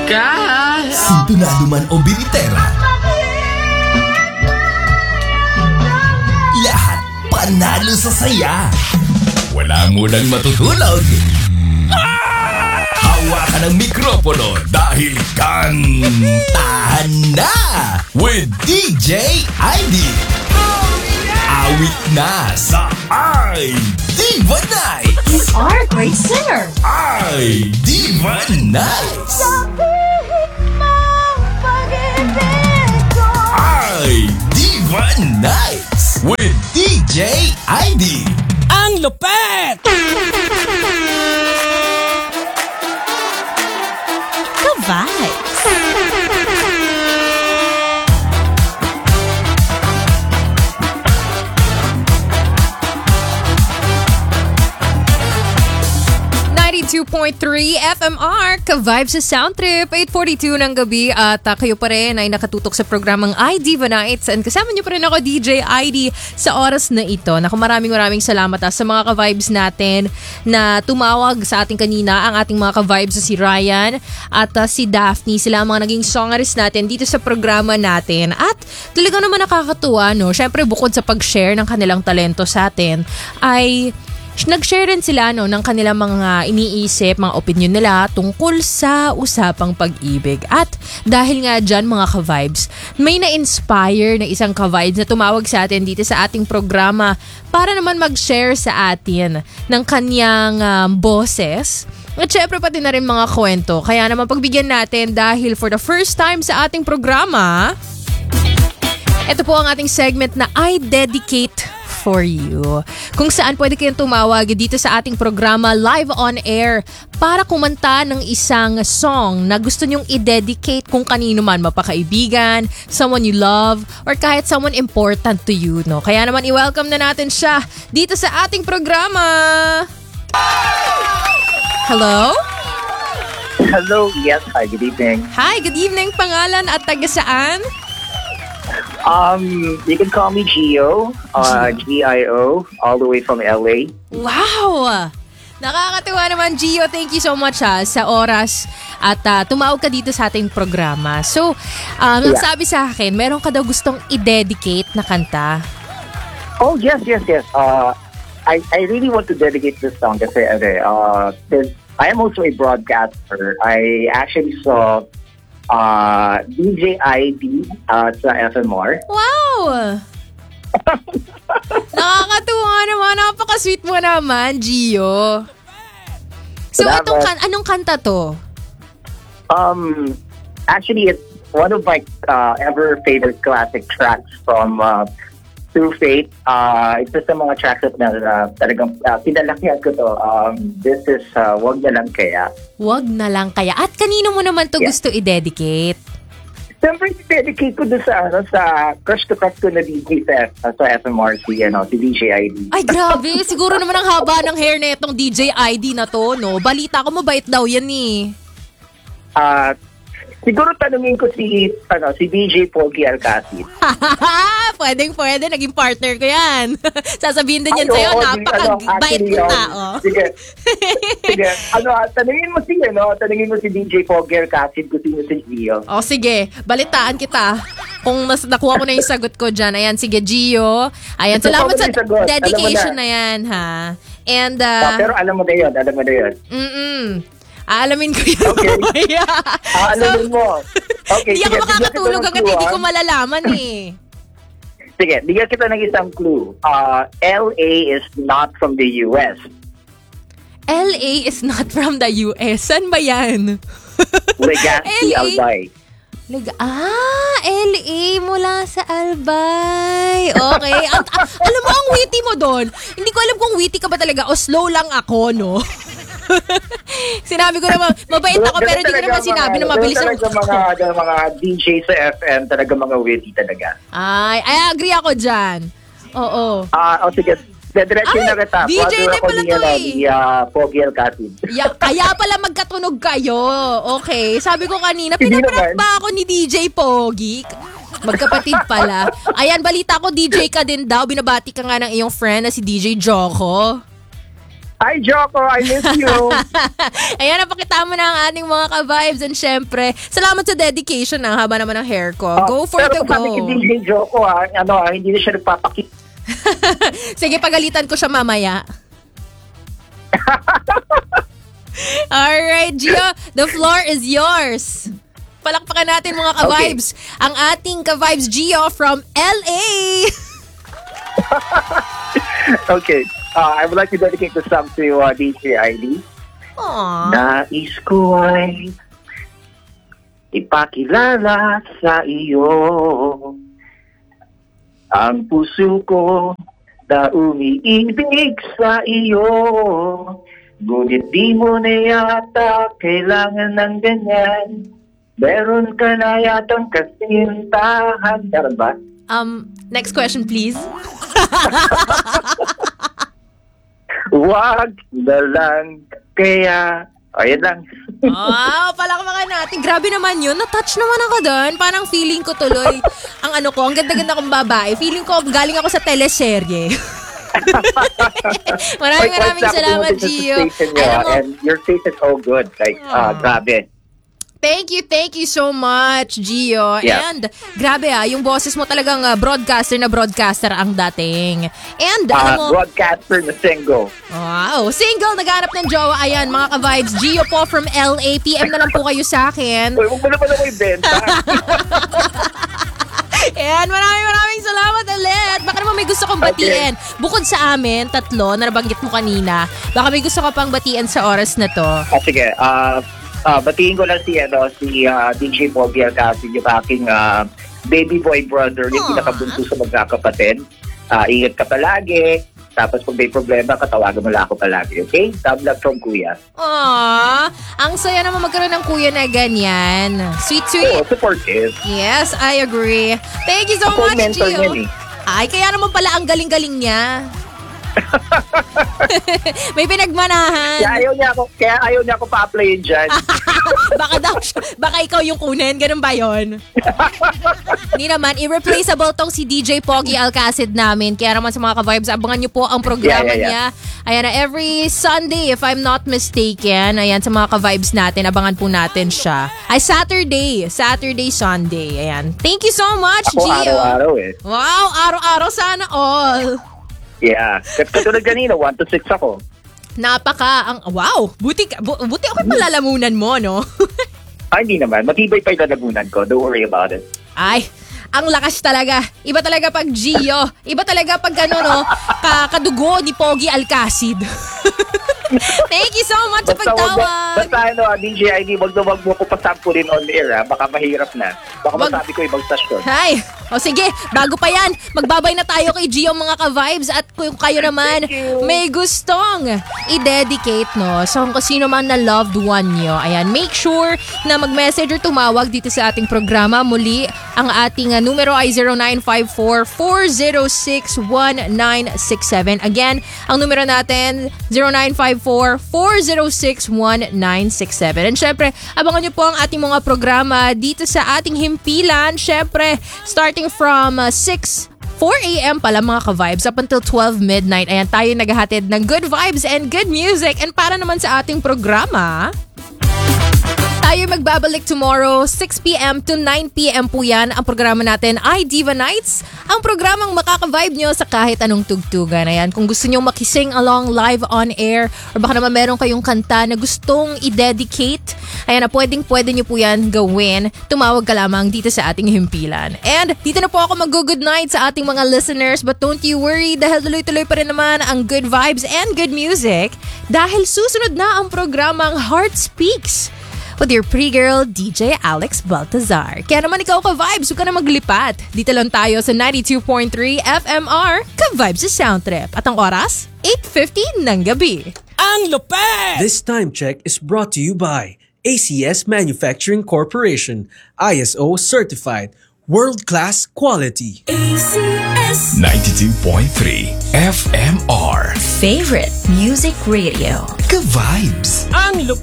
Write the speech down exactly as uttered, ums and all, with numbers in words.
ka. Sintonado man o bilitera, lahat panalo sa saya. Wala mo nang matutulog. Hawakan ng mikropono dahil kantahan na with D J I D. Awit na sa I Diva Nights. You are a great singer. I Diva Nights. I Diva Nights with D J I D. Ang lupet! Ka-vibes. ninety-two point three F M R, ka-vibes sa Sound Trip, eight forty-two ng gabi at uh, kayo pa rin ay nakatutok sa programang I Diva Nights and kasama niyo pa rin ako D J I D sa oras na ito. Naku, maraming maraming salamat ha, sa mga ka-vibes natin na tumawag sa ating kanina, ang ating mga ka-vibes na si Ryan at uh, si Daphne. Sila ang mga naging songaris natin dito sa programa natin at talaga naman nakakatuwa, no? Syempre bukod sa pag-share ng kanilang talento sa atin ay nag-share rin sila no, ng kanilang mga iniisip, mga opinion nila tungkol sa usapang pag-ibig. At dahil nga dyan mga ka-vibes, may na-inspire na isang ka-vibes na tumawag sa atin dito sa ating programa para naman mag-share sa atin ng kanyang um, boses. At syempre pati na rin mga kwento. Kaya naman pagbigyan natin dahil for the first time sa ating programa, ito po ang ating segment na I Dedicate for you. Kung saan pwede kayong tumawag dito sa ating programa live on air para kumanta ng isang song na gusto nyong i-dedicate kung kanino man, mapakaibigan, someone you love, or kahit someone important to you, no? Kaya naman i-welcome na natin siya dito sa ating programa. Hello? Hello, yes, hi, good evening. Hi, good evening. Pangalan at taga saan? Um, you can call me Gio, uh, G I O, all the way from L A. Wow! Nakakatuwa naman, Gio. Thank you so much ha, sa oras at uh, tumawag ka dito sa ating programa. So, um, Yeah. sabi sa akin, meron ka daw gustong i-dedicate na kanta. Oh, yes, yes, yes. Uh, I, I really want to dedicate this song kasi, uh, because I am also a broadcaster. I actually saw uh, D J I D uh, sa F M R. Wow! Nakakatuwa naman. Napaka-sweet mo naman, Gio. So, Salamat. itong kan- anong kanta to? Um, actually, it's one of my uh, ever favorite classic tracks from uh, Through Fate. Uh, isa sa mga tracks at na uh, talagang uh, pinalakihan ko to. Um, this is uh, Wag Na Lang Kaya. Wag na lang kaya. At kanino mo naman to Yeah. gusto i-dedicate? Siyempre, dedicate ko doon sa, ano, sa crush to crush ko na D J sa, sa F M R C, ano, si D J I D. Ay, grabe. Siguro naman ang haba ng hair na itong D J I D na to, no? Balita ko mabait daw yan eh. Uh, siguro tanungin ko si, ano, si D J Pogi Alcacid. Pwedeng pwede. Naging partner ko yan. Sasabihin din yan Ay, sa'yo. oo, di- Napaka-bait actually, kong um, tao. Sige. Sige. Ano, ah, tanungin mo si, ano, tanungin mo si D J Pogi Alcacid kung sino si Gio. O sige, balitaan kita. Kung nas nakuha ko na yung sagot ko dyan. Ayan, sige, Gio. Ayan, Ito salamat pa sa ba yung sagot? Alam mo dedication na. na yan, ha? And, Ah, uh, pero alam mo na yun, alam mo na yun. mm-mm. Aalamin ko yan. Okay. mamaya. Ah, alamin mo. Okay, Hindi ako sige, bigyan makakatulog kita ng agad, clue, hindi ah. ko malalaman eh. Sige, bigyan kita ng isang clue. Uh, L A is not from the U S. L A is not from the U S. Saan ba yan? Legazpi, L A? Albay. Leg- ah, L A mula sa Albay. Okay. At, ah, alam mo, ang witty mo doon. Hindi ko alam kung witty ka ba talaga o slow lang ako, no? Sinabi ko naman, mabait ako pero hindi ko naman sinabi na mabilis ang talaga mga, mga, mga D J sa F M, talaga mga witty talaga. Ay, I agree ako dyan. Oo. Ah, o sige, dediretso Ay, na kita. D J Brother din ako pala ni, to ano, eh. ni uh, Pogi Alcacid. Ya, kaya pala magkatunog kayo. Okay. Sabi ko kanina, Hindi pinaprank naman. ba ako ni D J Pogi? Magkapatid pala. Ayan, balita ko, D J ka din daw. Binabati ka nga ng iyong friend na si D J Joko. Hi, Joko. I miss you. Ayan, napakita mo na ang ating mga ka-vibes. And syempre, salamat sa dedication na haba naman ng hair ko. Go for pero the pag sabi go. kay D J Joko, ah, ano, ah, hindi na siya nagpapakita. Sige, pagalitan ko siya mamaya. Alright, Gio, the floor is yours. Palakpakan natin mga ka-vibes. Okay. Ang ating ka-vibes, Gio from L A. Okay. Uh, I would like to dedicate this song to uh, D J I D. Aww. Nais ko ay ipakilala sa iyo ang puso ko na umiibig sa iyo. Ngunit di mo na yata kailangan ng ganyan. Meron ka na yatang kasintahan. Meron ba? Um, next question, please. Wag na lang kaya. Ayan lang. Wow, palakpakan natin. Grabe naman yun. Na-touch naman ako doon. Parang feeling ko tuloy. Ang ano ko, ang ganda-ganda kong babae. Feeling ko galing ako sa teleserye. maraming maraming salamat, Gio. Alam mo, and your face is so good. Like, uh, grabe. Thank you, thank you so much, Gio. Yeah. And grabe ah, yung boses mo talagang uh, broadcaster na broadcaster ang dating. And Uh, alam mo, broadcaster na single. wow, single, naghanap ng jowa. Ayan, mga ka-vibes, Gio po from L A. P M na lang po kayo sa akin. Uy, huwag mo naman ako ibenta. And maraming maraming salamat ulit. Baka naman may gusto kong batiin. Okay. Bukod sa amin, tatlo, na nabanggit mo kanina, baka may gusto ka pang batiin sa oras na to. Ah, sige, ah... Uh, Uh, batiin ko lang si, ano, si uh, D J Pogi Alcacid, yung aking uh, baby boy brother, yung pinakabunso sa magkakapatid. Uh, ingat ka palagi. Tapos kung may problema, katawagan mo lang ako palagi. Okay? Tab love from Kuya. Aww, ang saya naman magkaroon ng kuya na ganyan. Sweet, sweet. Oo, supportive. Yes, I agree. Thank you so Ako much, mentor Gio. niyan, eh. Ay, kaya naman pala ang galing-galing niya. May pinagmanahan. Kaya ayaw niya ako, kaya ayaw niya ako pa-applyin dyan. baka daw, baka ikaw yung kunin. Ganun ba yun? Hindi naman, irreplaceable tong si D J Pogi Alcacid namin. Kaya naman sa mga ka-vibes, abangan nyo po ang programa Yeah, yeah, niya. Ayan na, every Sunday, if I'm not mistaken. Ayan, sa mga ka-vibes natin, abangan po natin siya. Ay, Saturday. Saturday, Sunday. Ayan. Thank you so much, Ako Gio. araw-araw eh. Wow, araw-araw sana all. Yeah. Katulad kanina, one to six ako. Napaka, ang, wow, buti, ka- bu- buti ako yung palalamunan mo, no? Ay, hindi naman. Matibay pa yung lalagunan ko. Don't worry about it. Ay, ang lakas talaga. Iba talaga pag Gio. Iba talaga pag ano, no, ka- kadugo ni Pogi Alcacid. Thank you so much sa Basta, wag, pagtawag. basta ano, D J I D, wag na wag mo ko pasampulin on air, ha? Baka mahirap na. Baka Wag- masabi ko ibang stasyon. Hi. O sige, bago pa yan, magbabay na tayo kay Gio mga ka-vibes at kung kayo naman Thank you. may gustong i-dedicate no sa kung sino man na loved one nyo. Ayan, make sure na mag-message or tumawag dito sa ating programa. Muli, ang ating uh, numero ay zero nine five four, four zero six, one nine six seven. Again, ang numero natin zero nine five four, four zero six, one nine six seven. And syempre, abangan nyo po ang ating mga programa dito sa ating himpilan. Syempre, starting from uh, six, four a.m. pala mga ka-vibes up until twelve midnight. Ayan, tayo naghahatid ng good vibes and good music. And para naman sa ating programa, tayo magbabalik tomorrow, six p.m. to nine p.m. po yan. Ang programa natin ay Diva Nights. Ang programang makaka-vibe nyo sa kahit anong tugtugan. Ayan, kung gusto nyo makising along live on air or baka naman meron kayong kanta na gustong i-dedicate, ayan na, pwedeng-pwede nyo po yan gawin. Tumawag ka lamang dito sa ating himpilan. And dito na po ako mag-good night sa ating mga listeners. But don't you worry dahil tuloy-tuloy pa rin naman ang good vibes and good music dahil susunod na ang programang Heart Speaks with your pretty girl, D J Alex Baltazar. Kaya naman ikaw ka-vibes, huwag ka na maglipat. Dito lang tayo sa ninety-two point three F M R, ka-vibes sa Sound Trip. At ang oras, eight fifty ng gabi. Ang lupet! This time check is brought to you by A C S Manufacturing Corporation, I S O certified, world-class quality. ninety-two point three F M R. Favorite music radio. Ka-vibes. Ang lupet!